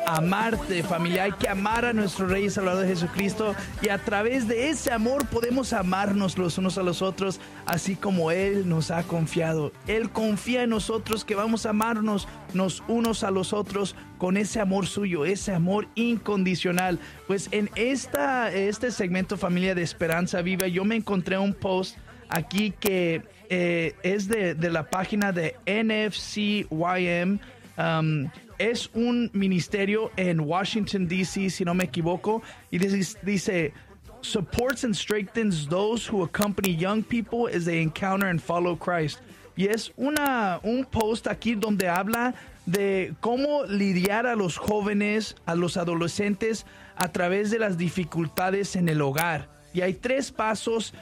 amarte, familia. Hay que amar a nuestro Rey y Salvador Jesucristo, y a través de ese amor podemos amarnos los unos a los otros, así como Él nos ha confiado. Él confía en nosotros que vamos a amarnos los unos a los otros con ese amor suyo, ese amor incondicional. Pues en este segmento, familia de Esperanza Viva, yo me encontré un post aquí que es de la página de NFCYM. Es un ministerio en Washington, D.C., si no me equivoco, y dice, supports and strengthens those who accompany young people as they encounter and follow Christ. Y es un post aquí donde habla de cómo lidiar a los jóvenes, a los adolescentes, a través de las dificultades en el hogar. Y hay 3 pasos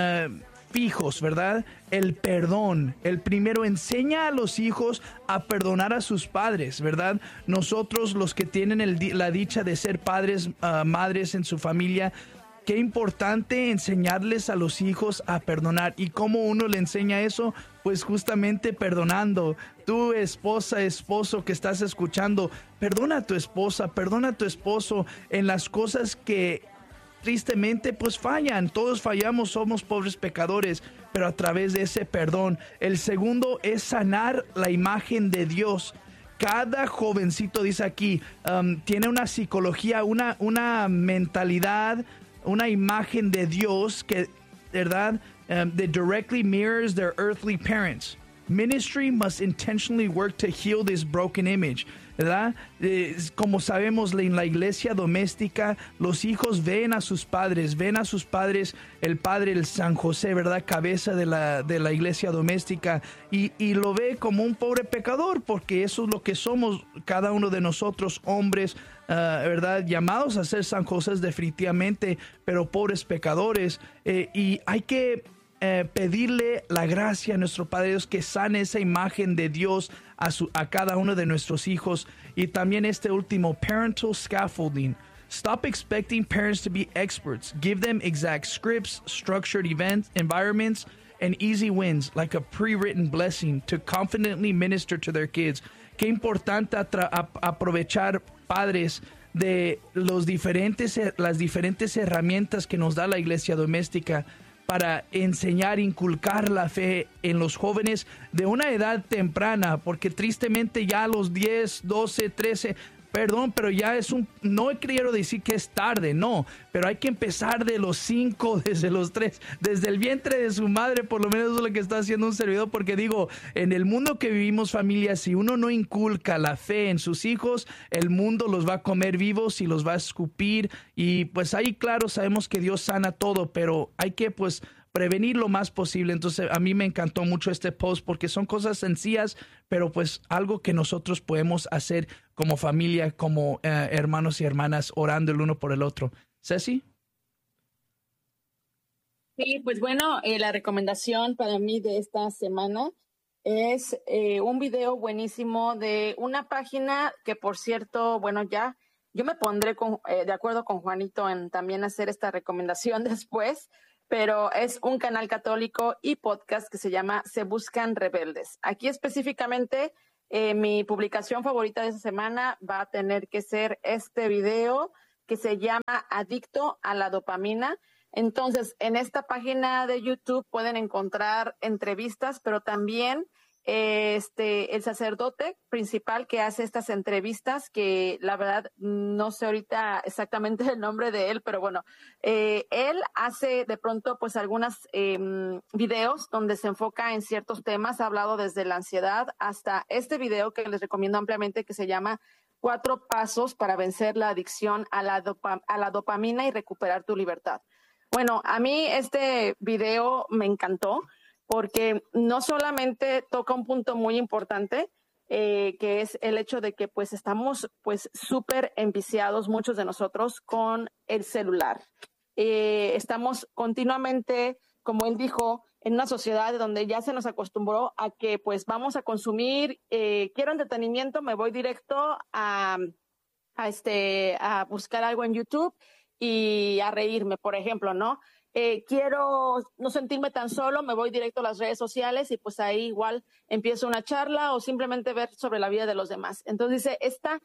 fijos, ¿verdad? El perdón. El primero, enseña a los hijos a perdonar a sus padres, ¿verdad? Nosotros, los que tienen la dicha de ser padres, madres en su familia, qué importante enseñarles a los hijos a perdonar. ¿Y cómo uno le enseña eso? Pues justamente perdonando. Tu esposa, esposo que estás escuchando, perdona a tu esposa, perdona a tu esposo en las cosas que tristemente pues fallan. Todos fallamos, somos pobres pecadores, pero a través de ese perdón. El segundo es sanar la imagen de Dios. Cada jovencito, dice aquí, tiene una psicología, una mentalidad, una imagen de Dios que, ¿verdad? That directly mirrors their earthly parents. Ministry must intentionally work to heal this broken image, ¿verdad? Como sabemos, en la iglesia doméstica, los hijos ven a sus padres, el padre, el San José, ¿verdad? Cabeza de la iglesia doméstica, y lo ve como un pobre pecador, porque eso es lo que somos cada uno de nosotros, hombres, ¿verdad? Llamados a ser San José definitivamente, pero pobres pecadores, y hay que pedirle la gracia a nuestro Padre Dios que sane esa imagen de Dios a cada uno de nuestros hijos. Y también este último, parental scaffolding. Stop expecting parents to be experts. Give them exact scripts, structured environments, and easy wins, like a pre-written blessing, to confidently minister to their kids. Qué importante aprovechar, padres, de las diferentes herramientas que nos da la iglesia doméstica para enseñar, inculcar la fe en los jóvenes de una edad temprana, porque tristemente ya a los 10, 12, 13, perdón, pero ya no quiero decir que es tarde, no, pero hay que empezar de los 5, desde los 3, desde el vientre de su madre, por lo menos eso es lo que está haciendo un servidor, porque digo, en el mundo que vivimos, familia, si uno no inculca la fe en sus hijos, el mundo los va a comer vivos y los va a escupir, y pues ahí, claro, sabemos que Dios sana todo, pero hay que pues prevenir lo más posible. Entonces a mí me encantó mucho este post porque son cosas sencillas, pero pues algo que nosotros podemos hacer como familia, como hermanos y hermanas, orando el uno por el otro. Ceci. Sí, pues bueno, la recomendación para mí de esta semana es un video buenísimo de una página que, por cierto, bueno, ya yo me pondré de acuerdo con Juanito en también hacer esta recomendación después, pero es un canal católico y podcast que se llama Se Buscan Rebeldes. Aquí específicamente mi publicación favorita de esta semana va a tener que ser este video que se llama Adicto a la Dopamina. Entonces, en esta página de YouTube pueden encontrar entrevistas, pero también el sacerdote principal que hace estas entrevistas, que la verdad no sé ahorita exactamente el nombre de él, pero bueno, él hace de pronto pues algunos videos donde se enfoca en ciertos temas. Ha hablado desde la ansiedad hasta este video que les recomiendo ampliamente, que se llama 4 pasos para vencer la adicción a la dopamina y recuperar tu libertad. Bueno, a mí este video me encantó porque no solamente toca un punto muy importante, que es el hecho de que pues estamos pues súper enviciados muchos de nosotros con el celular. Estamos continuamente, como él dijo, en una sociedad donde ya se nos acostumbró a que pues vamos a consumir, quiero entretenimiento, me voy directo a buscar algo en YouTube y a reírme, por ejemplo, ¿no? Quiero no sentirme tan solo, me voy directo a las redes sociales y pues ahí igual empiezo una charla o simplemente ver sobre la vida de los demás. Entonces dice,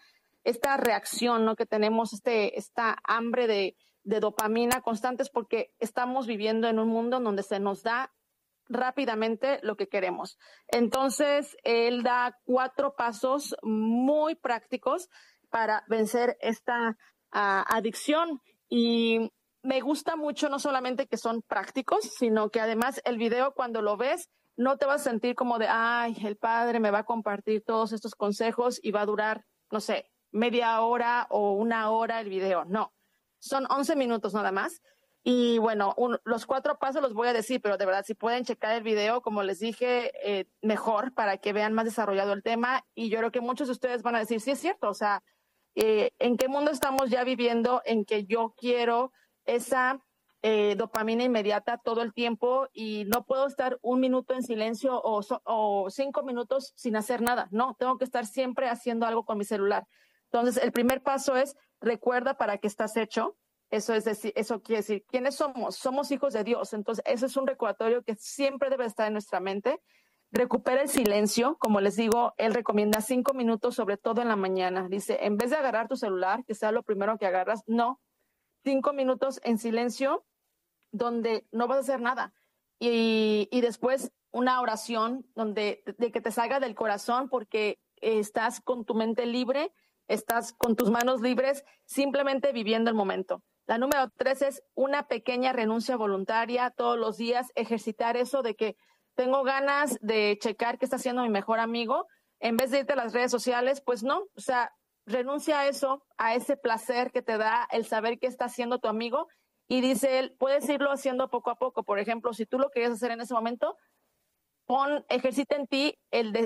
esta reacción, ¿no? Que tenemos, esta hambre de dopamina constante, es porque estamos viviendo en un mundo en donde se nos da rápidamente lo que queremos. Entonces, él da 4 pasos muy prácticos para vencer esta adicción. Y me gusta mucho no solamente que son prácticos, sino que además el video, cuando lo ves, no te vas a sentir como de, ay, el padre me va a compartir todos estos consejos y va a durar, no sé, media hora o 1 hora el video. No, son 11 minutos nada más. Y bueno, los 4 pasos los voy a decir, pero de verdad, si pueden checar el video, como les dije, mejor, para que vean más desarrollado el tema. Y yo creo que muchos de ustedes van a decir, sí es cierto, o sea, ¿en qué mundo estamos ya viviendo en que yo quiero esa dopamina inmediata todo el tiempo y no puedo estar 1 minuto en silencio o 5 minutos sin hacer nada? No, tengo que estar siempre haciendo algo con mi celular. Entonces, el primer paso es, recuerda para qué estás hecho. Eso quiere decir, ¿quiénes somos? Somos hijos de Dios. Entonces, eso es un recordatorio que siempre debe estar en nuestra mente. Recupera el silencio. Como les digo, él recomienda 5 minutos, sobre todo en la mañana. Dice, en vez de agarrar tu celular, que sea lo primero que agarras, no. 5 minutos en silencio, donde no vas a hacer nada. Y después una oración de que te salga del corazón, porque estás con tu mente libre, estás con tus manos libres, simplemente viviendo el momento. La número 3 es una pequeña renuncia voluntaria todos los días, ejercitar eso de que tengo ganas de checar qué está haciendo mi mejor amigo. En vez de irte a las redes sociales, pues no, o sea, renuncia a eso, a ese placer que te da el saber qué está haciendo tu amigo. Y dice él, puedes irlo haciendo poco a poco. Por ejemplo, si tú lo querías hacer en ese momento, ejercita en ti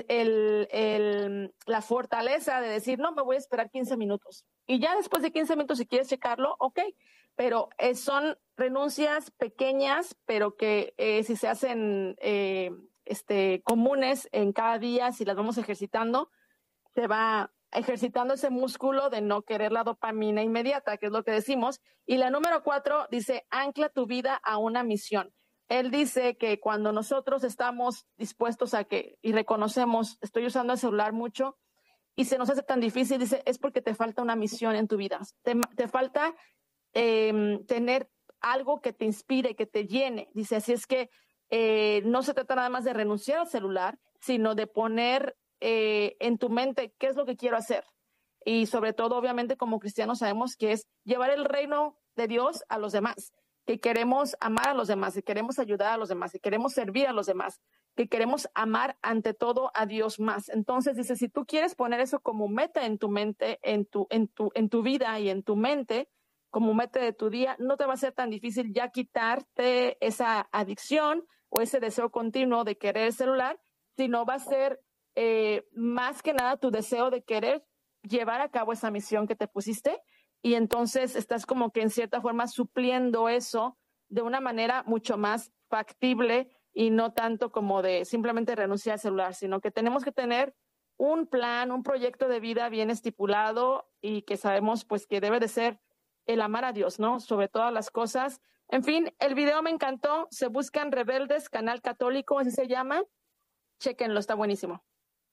la fortaleza de decir, no, me voy a esperar 15 minutos. Y ya después de 15 minutos, si quieres checarlo, ok. Pero son renuncias pequeñas, pero que si se hacen comunes en cada día, si las vamos ejercitando, se va ejercitando ese músculo de no querer la dopamina inmediata, que es lo que decimos. Y la número 4 dice, ancla tu vida a una misión. Él dice que cuando nosotros estamos dispuestos y reconocemos, estoy usando el celular mucho y se nos hace tan difícil, dice, es porque te falta una misión en tu vida. Te falta tener algo que te inspire, que te llene. Dice, así es que no se trata nada más de renunciar al celular, sino de poner en tu mente qué es lo que quiero hacer. Y sobre todo, obviamente, como cristianos sabemos que es llevar el reino de Dios a los demás, que queremos amar a los demás, que queremos ayudar a los demás, que queremos servir a los demás, que queremos amar ante todo a Dios más. Entonces dice, si tú quieres poner eso como meta en tu mente, en tu vida y en tu mente, como meta de tu día, no te va a ser tan difícil ya quitarte esa adicción o ese deseo continuo de querer el celular, sino va a ser más que nada tu deseo de querer llevar a cabo esa misión que te pusiste. Y entonces estás como que en cierta forma supliendo eso de una manera mucho más factible y no tanto como de simplemente renunciar al celular, sino que tenemos que tener un plan, un proyecto de vida bien estipulado y que sabemos pues que debe de ser el amar a Dios, ¿no? Sobre todas las cosas. En fin, el video me encantó. Se buscan Rebeldes, Canal Católico, así se llama. Chéquenlo, está buenísimo.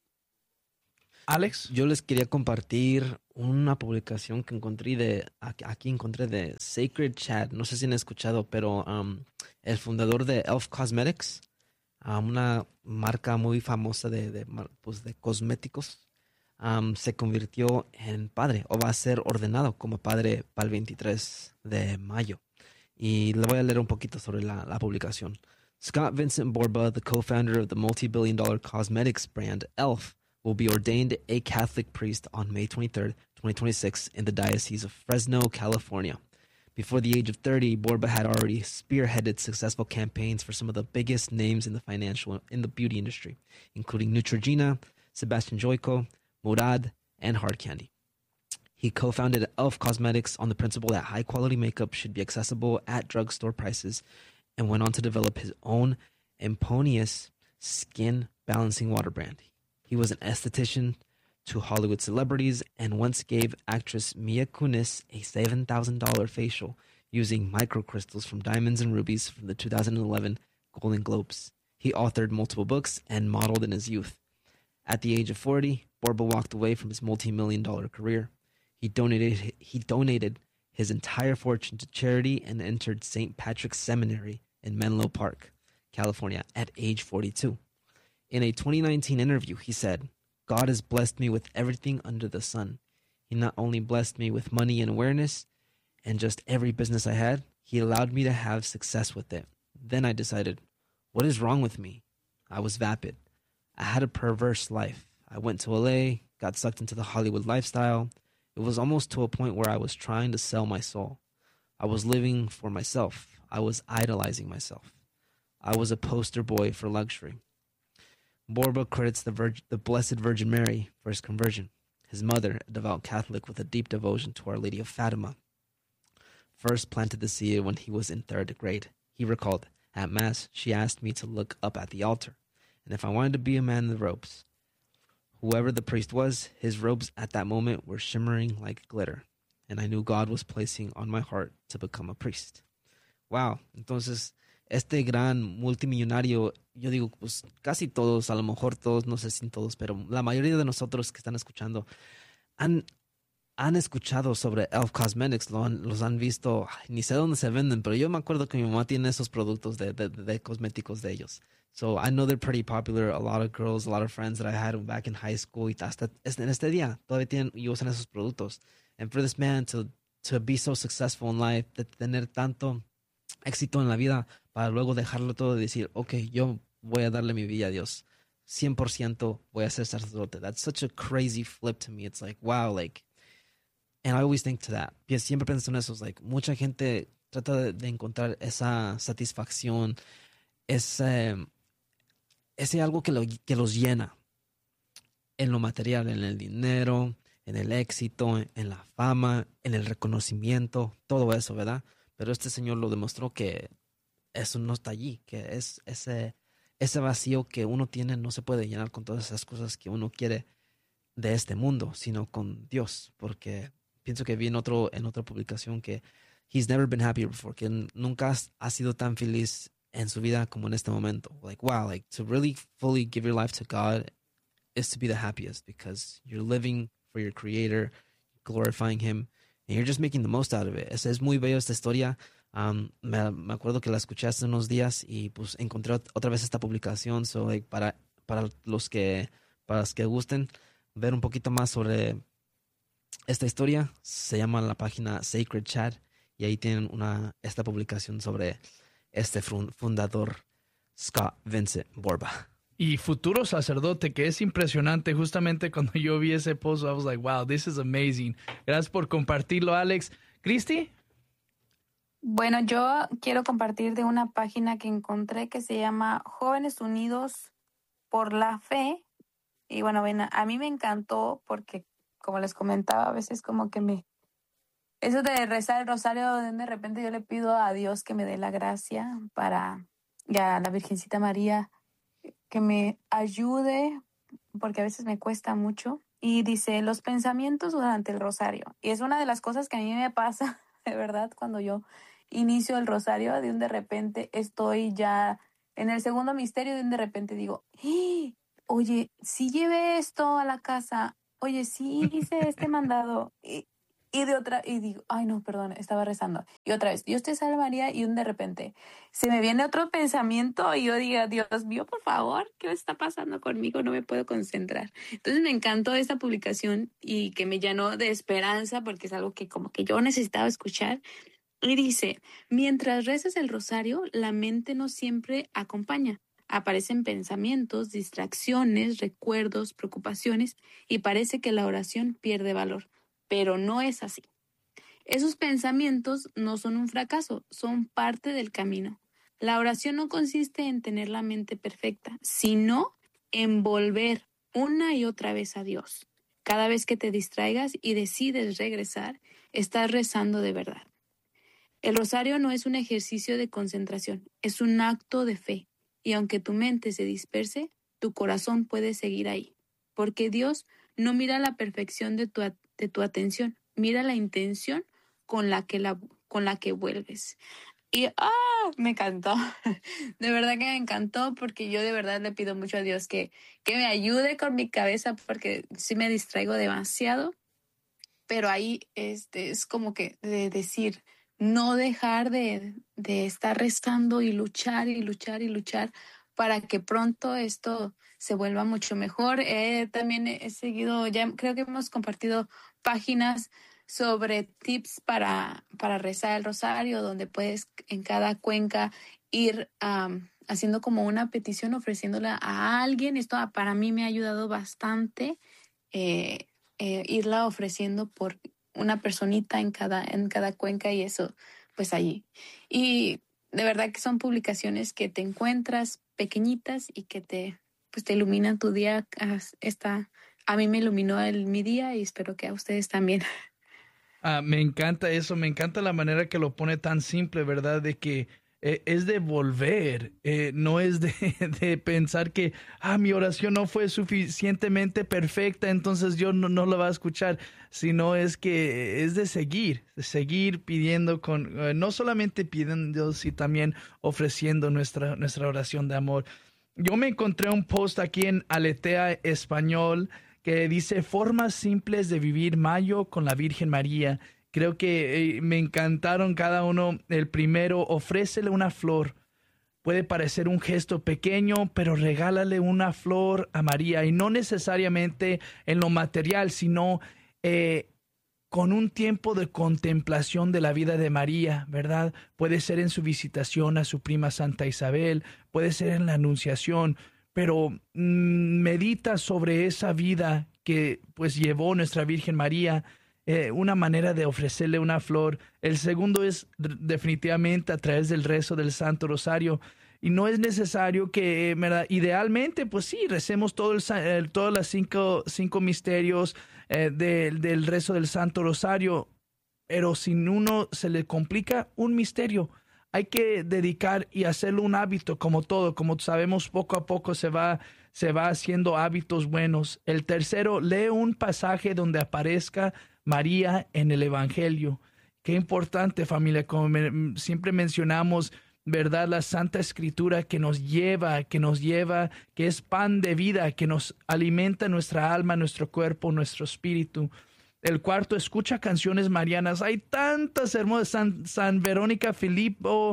Alex, yo les quería compartir una publicación que encontré aquí encontré de Sacred Chat. No sé si han escuchado, pero el fundador de Elf Cosmetics, una marca muy famosa de cosméticos, se convirtió en padre o va a ser ordenado como padre para el 23 de mayo. Y le voy a leer un poquito sobre la publicación. Scott Vincent Borba, the co-founder of the multi-billion-dollar cosmetics brand Elf, will be ordained a Catholic priest on May 23rd, 2026 in the Diocese of Fresno, California. Before the age of 30, Borba had already spearheaded successful campaigns for some of the biggest names in the beauty industry, including Neutrogena, Sebastian Joico, Murad, and Hard Candy. He co-founded Elf Cosmetics on the principle that high-quality makeup should be accessible at drugstore prices and went on to develop his own Emponius skin balancing water brand. He was an esthetician to Hollywood celebrities and once gave actress Mia Kunis a $7,000 facial using microcrystals from diamonds and rubies from the 2011 Golden Globes. He authored multiple books and modeled in his youth. At the age of 40, Borba walked away from his multi-million-dollar career. He donated his entire fortune to charity and entered St. Patrick's Seminary in Menlo Park, California, at age 42. In a 2019 interview, he said, "God has blessed me with everything under the sun. He not only blessed me with money and awareness and just every business I had, he allowed me to have success with it. Then I decided, what is wrong with me? I was vapid. I had a perverse life. I went to LA, got sucked into the Hollywood lifestyle. It was almost to a point where I was trying to sell my soul. I was living for myself. I was idolizing myself. I was a poster boy for luxury." Borba credits the Blessed Virgin Mary for his conversion. His mother, a devout Catholic with a deep devotion to Our Lady of Fatima, first planted the seed when he was in 3rd grade. He recalled, "At Mass, she asked me to look up at the altar, and if I wanted to be a man in the robes. Whoever the priest was, his robes at that moment were shimmering like glitter, and I knew God was placing on my heart to become a priest." Wow, entonces este gran multimillonario, yo digo, pues casi todos, a lo mejor todos, no sé si todos, pero la mayoría de nosotros que están escuchando han escuchado sobre Elf Cosmetics, los han visto, ay, ni sé dónde se venden, pero yo me acuerdo que mi mamá tiene esos productos de cosméticos de ellos. So I know they're pretty popular. A lot of girls, a lot of friends that I had back in high school, y hasta en este día todavía tienen y usan esos productos. And for this man to be so successful in life, de tener tanto éxito en la vida, para luego dejarlo todo y decir, okay, yo voy a darle mi vida a Dios. 100% voy a ser sacerdote. That's such a crazy flip to me. It's like, wow, like, and I always think to that. Siempre pienso en eso. Es like, mucha gente trata de encontrar esa satisfacción, ese algo que los llena en lo material, en el dinero, en el éxito, en la fama, en el reconocimiento, todo eso, ¿verdad? Pero este señor lo demostró que eso no está allí, que es ese vacío que uno tiene no se puede llenar con todas esas cosas que uno quiere de este mundo, sino con Dios, porque pienso que vi en otra publicación que he's never been happier before, que nunca ha sido tan feliz en su vida como en este momento. Like, wow, like to really fully give your life to God is to be the happiest, because you're living for your creator, glorifying him, and you're just making the most out of it. Es muy bello esta historia. Me acuerdo que la escuché hace unos días y pues encontré otra vez esta publicación. So, like, para los que gusten ver un poquito más sobre esta historia, se llama la página Sacred Chat, y ahí tienen esta publicación sobre este fundador, Scott Vincent Borba. Y futuro sacerdote, que es impresionante. Justamente cuando yo vi ese post, I was like, wow, this is amazing. Gracias por compartirlo, Alex. ¿Cristi? Bueno, yo quiero compartir de una página que encontré que se llama Jóvenes Unidos por la Fe. Y bueno, a mí me encantó porque, como les comentaba, a veces como que eso de rezar el rosario, de repente yo le pido a Dios que me dé la gracia y a la Virgencita María que me ayude, porque a veces me cuesta mucho. Y dice, los pensamientos durante el rosario. Y es una de las cosas que a mí me pasa, de verdad, cuando yo inicio el rosario, de repente estoy ya en el segundo misterio, de repente digo, ¡ah! Oye, sí llevé esto a la casa, oye, sí hice este mandado, y digo, ay no, perdón, estaba rezando, y otra vez, Dios te salve María, y de repente se me viene otro pensamiento, y yo digo, Dios mío, por favor, ¿qué está pasando conmigo? No me puedo concentrar. Entonces me encantó esta publicación, y que me llenó de esperanza, porque es algo que como que yo necesitaba escuchar. Y dice, mientras rezas el rosario, la mente no siempre acompaña. Aparecen pensamientos, distracciones, recuerdos, preocupaciones, y parece que la oración pierde valor. Pero no es así. Esos pensamientos no son un fracaso, son parte del camino. La oración no consiste en tener la mente perfecta, sino en volver una y otra vez a Dios. Cada vez que te distraigas y decides regresar, estás rezando de verdad. El rosario no es un ejercicio de concentración, es un acto de fe. Y aunque tu mente se disperse, tu corazón puede seguir ahí. Porque Dios no mira la perfección de tu atención, mira la intención con la que vuelves. Y me encantó. De verdad que me encantó, porque yo de verdad le pido mucho a Dios que me ayude con mi cabeza, porque sí me distraigo demasiado. pero ahí es como que de decir, no dejar de estar rezando y luchar y luchar y luchar para que pronto esto se vuelva mucho mejor. También he seguido, ya creo que hemos compartido páginas sobre tips para rezar el rosario, donde puedes en cada cuenca ir haciendo como una petición, ofreciéndola a alguien. Esto para mí me ha ayudado bastante, eh, irla ofreciendo por una personita en cada cuenca y eso, pues allí. Y de verdad que son publicaciones que te encuentras pequeñitas y que pues te iluminan tu día. A mí me iluminó mi día y espero que a ustedes también. Me encanta eso, me encanta la manera que lo pone tan simple, ¿verdad? De que es de volver, no es de, de pensar que, mi oración no fue suficientemente perfecta, entonces yo no la va a escuchar, sino es que es de seguir pidiendo no solamente pidiendo, sino también ofreciendo nuestra oración de amor. Yo me encontré un post aquí en Aletea Español que dice formas simples de vivir mayo con la Virgen María. Creo que me encantaron cada uno. El primero, ofrécele una flor. Puede parecer un gesto pequeño, pero regálale una flor a María, y no necesariamente en lo material, sino con un tiempo de contemplación de la vida de María, ¿verdad? Puede ser en su visitación a su prima Santa Isabel, puede ser en la Anunciación, pero medita sobre esa vida que pues llevó nuestra Virgen María, una manera de ofrecerle una flor. El segundo es definitivamente a través del rezo del Santo Rosario. Y no es necesario que, ¿verdad? Idealmente, pues sí, recemos todos los cinco misterios del rezo del Santo Rosario, pero si uno se le complica un misterio, hay que dedicar y hacerlo un hábito, como todo, como sabemos, poco a poco se va haciendo hábitos buenos. El tercero, lee un pasaje donde aparezca María en el Evangelio. Qué importante, familia, como siempre mencionamos, ¿verdad? La Santa Escritura que nos lleva, que es pan de vida, que nos alimenta nuestra alma, nuestro cuerpo, nuestro espíritu. El cuarto, escucha canciones marianas. Hay tantas hermosas. San Verónica Filippo,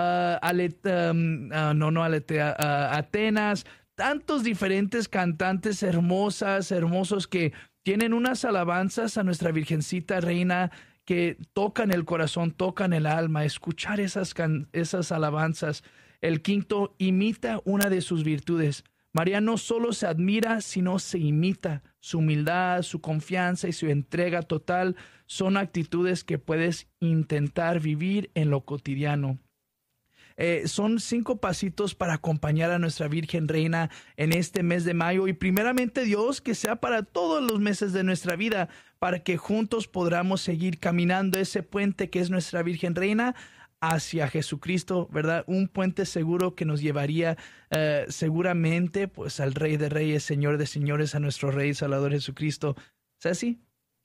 Atenas, tantos diferentes cantantes hermosos que tienen unas alabanzas a nuestra Virgencita Reina que tocan el corazón, tocan el alma. Escuchar esas alabanzas. El quinto, imita una de sus virtudes. María no solo se admira, sino se imita. Su humildad, su confianza y su entrega total son actitudes que puedes intentar vivir en lo cotidiano. Son 5 pasitos para acompañar a nuestra Virgen Reina en este mes de mayo, y primeramente Dios, que sea para todos los meses de nuestra vida, para que juntos podamos seguir caminando ese puente que es nuestra Virgen Reina hacia Jesucristo, ¿verdad? Un puente seguro que nos llevaría seguramente pues al Rey de Reyes, Señor de Señores, a nuestro Rey y Salvador Jesucristo. ¿Es así?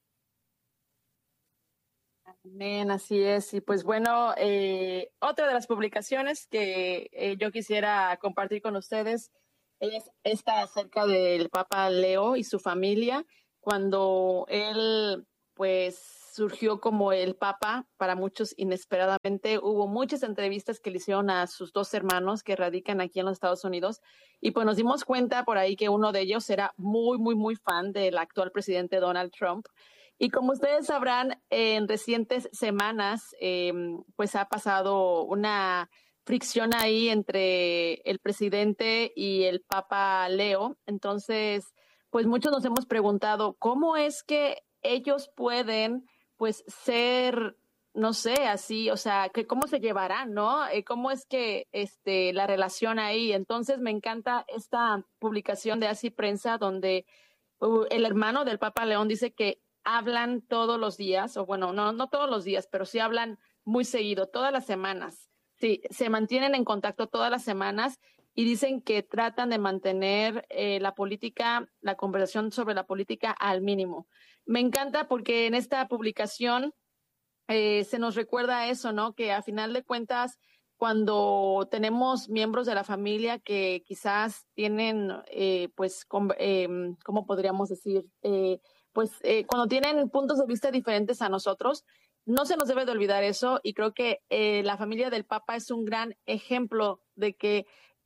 Amén, así es. Y pues bueno, otra de las publicaciones que yo quisiera compartir con ustedes es esta acerca del Papa Leo y su familia, cuando él pues surgió como el Papa, para muchos inesperadamente. Hubo muchas entrevistas que le hicieron a sus 2 hermanos que radican aquí en los Estados Unidos, y pues nos dimos cuenta por ahí que uno de ellos era muy fan del actual presidente Donald Trump. Y como ustedes sabrán, en recientes semanas, pues ha pasado una fricción ahí entre el presidente y el Papa Leo. Entonces, pues muchos nos hemos preguntado, ¿cómo es que ellos pueden, pues, ser, no sé, así, o sea, que cómo se llevarán, ¿no? ¿Cómo es que la relación ahí? Entonces, me encanta esta publicación de Así Prensa, donde el hermano del Papa León dice que hablan todos los días, o bueno, no todos los días, pero sí hablan muy seguido, todas las semanas. Sí, se mantienen en contacto todas las semanas, y dicen que tratan de mantener la conversación sobre la política al mínimo. Me encanta porque en esta publicación se nos recuerda eso, ¿no? Que a final de cuentas, cuando tenemos miembros de la familia que quizás tienen, pues, ¿cómo podríamos decir? pues cuando tienen puntos de vista diferentes a nosotros, no se nos debe de olvidar eso, y creo que la familia del Papa es un gran ejemplo de que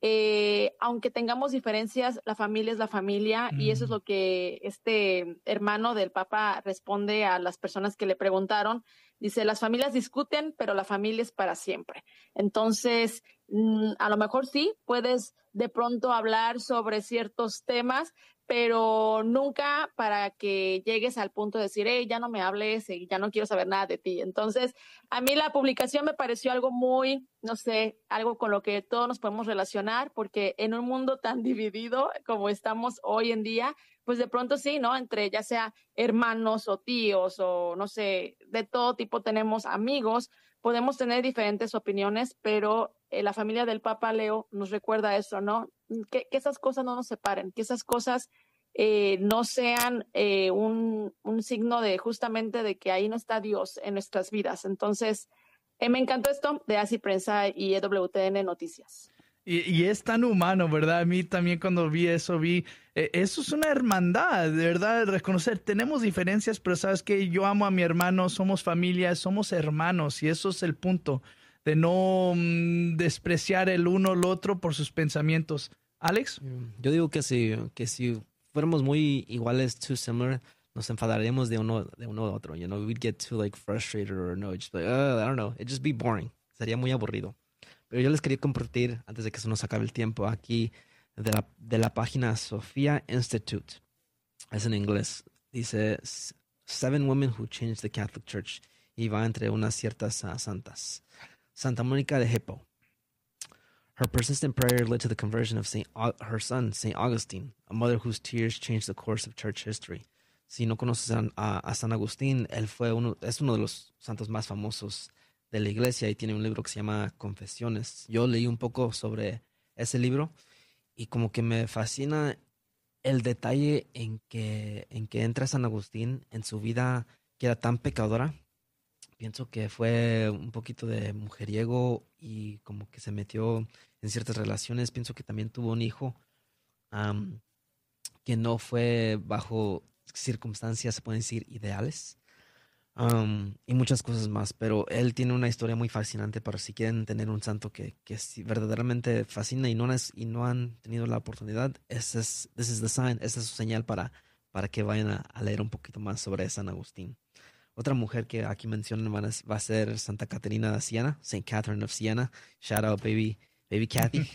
aunque tengamos diferencias, la familia es la familia, y eso es lo que este hermano del Papa responde a las personas que le preguntaron. Dice, las familias discuten, pero la familia es para siempre. Entonces, a lo mejor sí, puedes de pronto hablar sobre ciertos temas, pero nunca para que llegues al punto de decir, hey, ya no me hables y ya no quiero saber nada de ti. Entonces, a mí la publicación me pareció algo muy, no sé, algo con lo que todos nos podemos relacionar, porque en un mundo tan dividido como estamos hoy en día, pues de pronto sí, ¿no? Entre ya sea hermanos o tíos o no sé, de todo tipo tenemos amigos, podemos tener diferentes opiniones, pero la familia del Papa Leo nos recuerda eso, ¿no? Que esas cosas no nos separen, que esas cosas no sean un signo de justamente de que ahí no está Dios en nuestras vidas. Entonces, me encantó esto de Así Prensa y EWTN Noticias. Y es tan humano, ¿verdad? A mí también cuando vi, eso es una hermandad, de verdad, reconocer, tenemos diferencias, pero sabes que yo amo a mi hermano, somos familia, somos hermanos, y eso es el punto, de no despreciar el uno al otro por sus pensamientos. ¿Alex? Yo digo que si fuéramos muy iguales, too similar, nos enfadaríamos de uno a otro. You know, we'd get too like frustrated or no, just like, I don't know, it'd just be boring. Sería muy aburrido. Pero yo les quería compartir, antes de que se nos acabe el tiempo, aquí de la página Sophia Institute. Es en inglés. Dice, 7 women who changed the Catholic Church. Y va entre unas ciertas santas. Santa Mónica de Hippo. Her persistent prayer led to the conversion of her son, St. Augustine, a mother whose tears changed the course of church history. Si no conoces a San Agustín, él es uno de los santos más famosos de la iglesia y tiene un libro que se llama Confesiones. Yo leí un poco sobre ese libro y como que me fascina el detalle en que entra San Agustín en su vida que era tan pecadora. Pienso que fue un poquito de mujeriego y como que se metió en ciertas relaciones. Pienso que también tuvo un hijo que no fue bajo circunstancias, se pueden decir, ideales. Y muchas cosas más, pero él tiene una historia muy fascinante para si quieren tener un santo que verdaderamente fascina y no han tenido la oportunidad. This is the sign, esa es su señal para que vayan a leer un poquito más sobre San Agustín. Otra mujer que aquí mencionan va a ser Santa Caterina de Siena, Saint Catherine of Siena. Shout out, baby Kathy.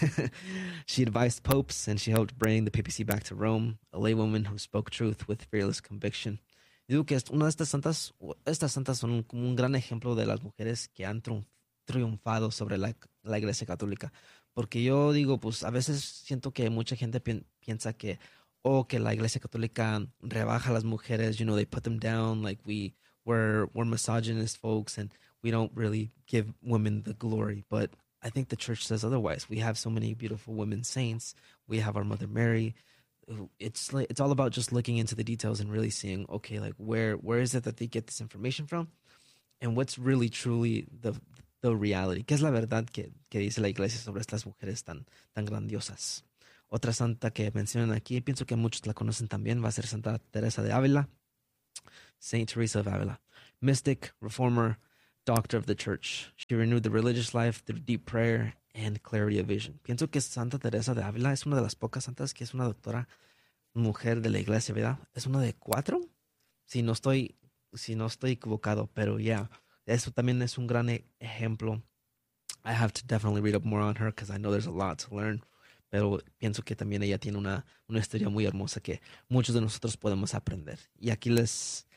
She advised popes and she helped bring the papacy back to Rome, a laywoman who spoke truth with fearless conviction. Digo que una de estas santas son como un gran ejemplo de las mujeres que han triunfado sobre la Iglesia Católica. Porque yo digo, pues a veces siento que mucha gente piensa que la Iglesia Católica rebaja a las mujeres, you know, they put them down, like we're misogynist folks and we don't really give women the glory. But I think the church says otherwise. We have so many beautiful women saints. We have our Mother Mary. It's all about just looking into the details and really seeing, okay, like where is it that they get this information from, and what's really truly the reality. ¿Qué es la verdad que dice la Iglesia sobre estas mujeres tan grandiosas? Otra santa que mencionan aquí, pienso que muchos la conocen también, va a ser Santa Teresa de Ávila, Saint Teresa of Avila, mystic, reformer, doctor of the church. She renewed the religious life through deep prayer and clarity of vision. Pienso que Santa Teresa de Ávila es una de las pocas santas que es una doctora mujer de la iglesia, ¿verdad? Es una de 4, si no estoy equivocado, pero yeah, eso también es un gran ejemplo. I have to definitely read up more on her because I know there's a lot to learn. Pero pienso que también ella tiene una historia muy hermosa que muchos de nosotros podemos aprender. Y aquí les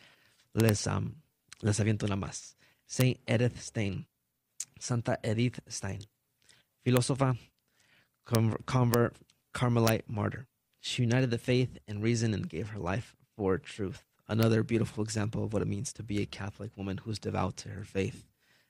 aviento una más. Saint Edith Stein, Santa Edith Stein, filósofa, convert, Carmelite martyr. She united the faith and reason and gave her life for truth. Another beautiful example of what it means to be a Catholic woman who's devout to her faith.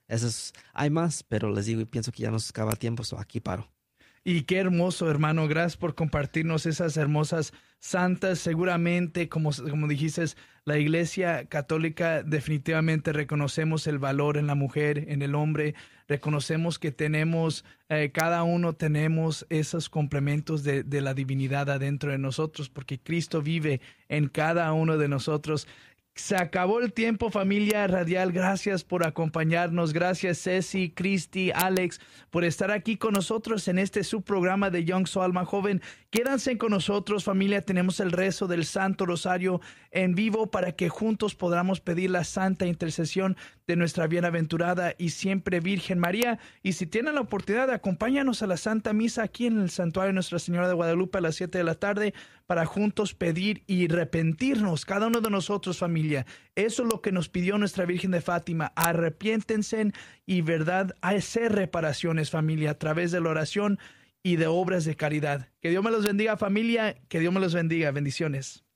Hay más, pero les digo y pienso que ya nos acaba tiempo, so aquí paro. Y qué hermoso, hermano. Gracias por compartirnos esas hermosas santas. Seguramente, como dijiste, la Iglesia Católica definitivamente reconocemos el valor en la mujer, en el hombre. Reconocemos que tenemos, cada uno tenemos esos complementos de la divinidad adentro de nosotros, porque Cristo vive en cada uno de nosotros. Se acabó el tiempo, familia radial. Gracias por acompañarnos. Gracias, Ceci, Cristi, Alex, por estar aquí con nosotros en este subprograma de Young Soul Alma Joven. Quédense con nosotros, familia. Tenemos el rezo del Santo Rosario en vivo para que juntos podamos pedir la santa intercesión de nuestra bienaventurada y siempre Virgen María. Y si tienen la oportunidad, acompáñanos a la Santa Misa aquí en el Santuario de Nuestra Señora de Guadalupe a las 7 de la tarde para juntos pedir y arrepentirnos, cada uno de nosotros, familia. Eso es lo que nos pidió nuestra Virgen de Fátima. Arrepiéntense y, verdad, hacer reparaciones, familia, a través de la oración y de obras de caridad. Que Dios me los bendiga, familia. Que Dios me los bendiga. Bendiciones.